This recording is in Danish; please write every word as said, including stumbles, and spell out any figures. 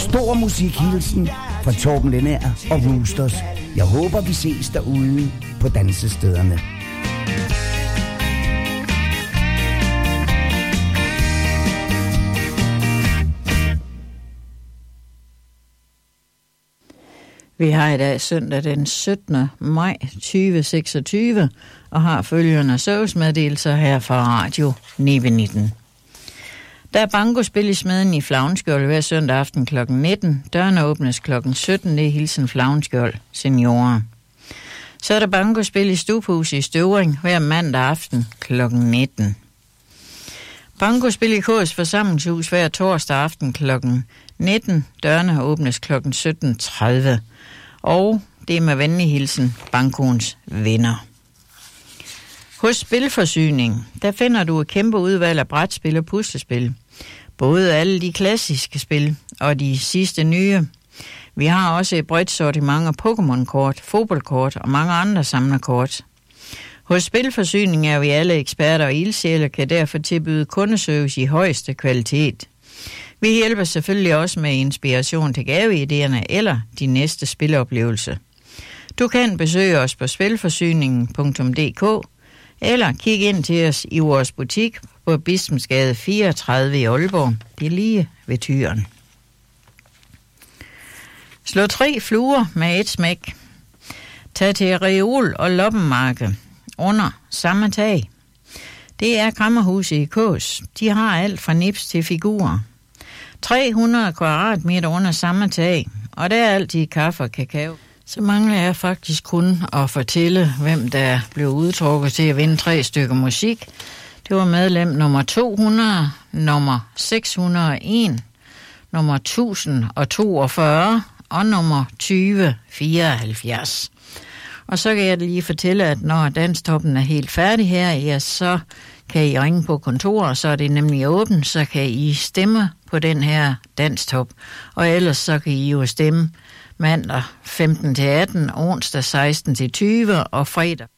stor musikhilsen fra Torben Lenær og Roosters. Jeg håber, vi ses derude på dansestederne. Vi har i dag søndag den syttende maj tyve seksogtyve og har følgende servicemeddelelser her fra Radio Nibe nitten. Der er bankospil i Smeden i Flavnskjold hver søndag aften klokken nitten. Dørene åbnes klokken sytten. Det er hilsen Flavnskjold seniorer. Så er der bankospil i Stubhus i Støvring hver mandag aften klokken nitten. Bankospil i K S forsamlingshus hver torsdag aften klokken nitten. Dørene åbnes klokken sytten tredive. Og det er med venlig hilsen Bankoens venner. Hos Spilforsyning, der finder du et kæmpe udvalg af brætspil og puslespil. Både alle de klassiske spil og de sidste nye. Vi har også et bredt sortiment af Pokémon-kort, fodboldkort og mange andre samlerkort. Hos Spilforsyning er vi alle eksperter og ildsjæle, kan derfor tilbyde kundeservice i højeste kvalitet. Vi hjælper selvfølgelig også med inspiration til gaveidéerne eller de næste spiloplevelser. Du kan besøge os på spilforsyningen punktum d k eller kig ind til os i vores butik på Bispensgade fireogtredive i Aalborg. Det er lige ved Tyren. Slå tre fluer med et smæk. Tag til Reol og Loppenmarke under samme tag. Det er Krammerhuset i Kås. De har alt fra nips til figurer. tre hundrede kvadratmeter under samme tag, og der er altid kaffe og kakao. Så mangler jeg faktisk kun at fortælle, hvem der blev udtrukket til at vinde tre stykker musik. Det var medlem nummer to hundrede, nummer seks hundrede og en, nummer tusind og toogfyrre og nummer tyve fireoghalvfjerds. Og så kan jeg lige fortælle, at når Danstoppen er helt færdig her, ja, så kan I ringe på kontoret, så er det nemlig åbent, så kan I stemme på den her Danstop. Og ellers så kan I jo stemme mandag femten til atten, onsdag seksten til tyve og fredag